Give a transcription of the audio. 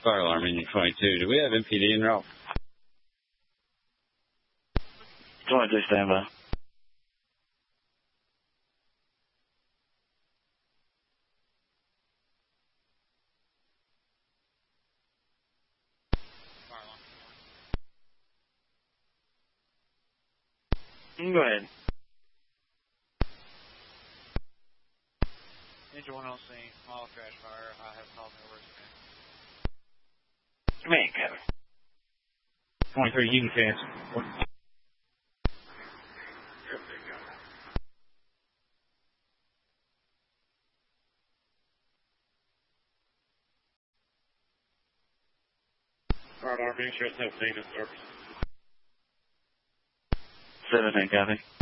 Fire alarm Union 22. Do we have MPD en route? 22 standby. Go ahead. Ninja 1 on scene, small crash fire. I have called no worse. Man, Kevin. 23, you can cancel. Fire alarm being shut 17 in service. 17, copy.